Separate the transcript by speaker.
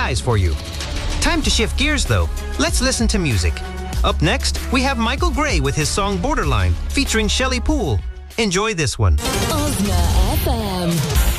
Speaker 1: surprise for you. Time to shift gears though. Let's listen to music. Up next, we have Michael Gray with his song Borderline, featuring Shelley Poole. Enjoy this one.
Speaker 2: Ozna FM.